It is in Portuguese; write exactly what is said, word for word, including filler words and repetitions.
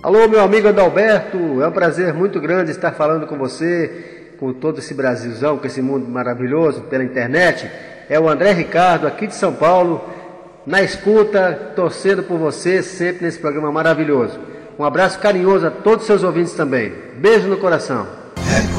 Alô, meu amigo Adalberto, é um prazer muito grande estar falando com você, com todo esse Brasilzão, com esse mundo maravilhoso pela internet. É o André Ricardo, aqui de São Paulo, na escuta, torcendo por você sempre nesse programa maravilhoso. Um abraço carinhoso a todos os seus ouvintes também. Beijo no coração.